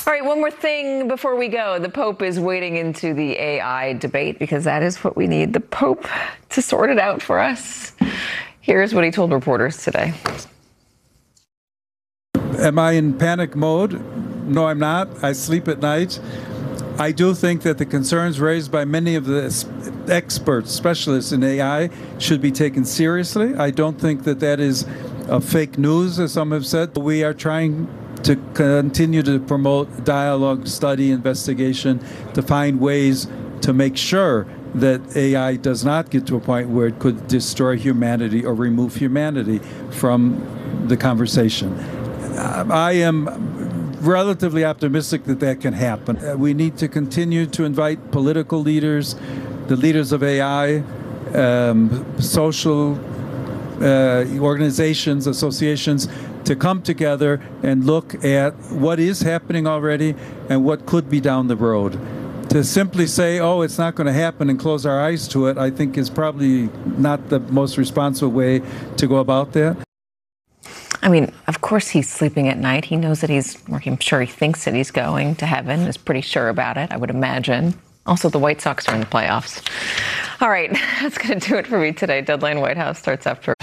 All right, one more thing before we go. The Pope is wading into the AI debate because that is what we need, the Pope to sort it out for us. Here's what he told reporters today. Am I in panic mode? No, I'm not. I sleep at night. I do think that the concerns raised by many of the experts, specialists in AI, should be taken seriously. I don't think that that is fake news, as some have said. We are trying to continue to promote dialogue, study, investigation, to find ways to make sure that AI does not get to a point where it could destroy humanity or remove humanity from the conversation. I am relatively optimistic that that can happen. We need to continue to invite political leaders, the leaders of AI, social organizations, associations, to come together and look at what is happening already and what could be down the road. To simply say, oh, it's not going to happen and close our eyes to it, I think is probably not the most responsible way to go about that. I mean, of course he's sleeping at night. He knows that I'm sure he thinks that he's going to heaven, is pretty sure about it, I would imagine. Also, the White Sox are in the playoffs. All right, that's going to do it for me today. Deadline White House starts after